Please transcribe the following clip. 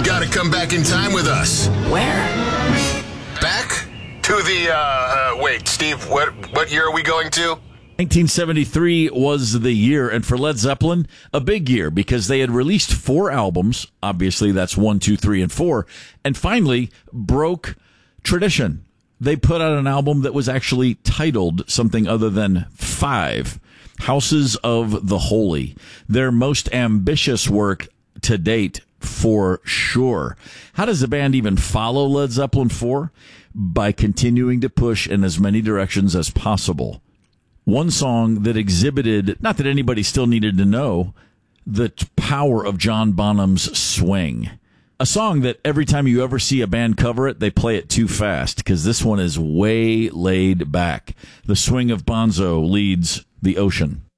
You gotta come back in time with us. Where? Back to the, wait, Steve, what year are we going to? 1973 was the year, and for Led Zeppelin, a big year because they had released 4 albums. Obviously, that's 1, 2, 3, and 4, and finally broke tradition. They put out an album that was actually titled something other than 5, Houses of the Holy, their most ambitious work to date for sure. How does the band even follow Led Zeppelin 4? By continuing to push in as many directions as possible. One song that exhibited, not that anybody still needed to know, the power of John Bonham's Swing. A song that every time you ever see a band cover it, they play it too fast, because this one is way laid back. The swing of Bonzo leads the ocean.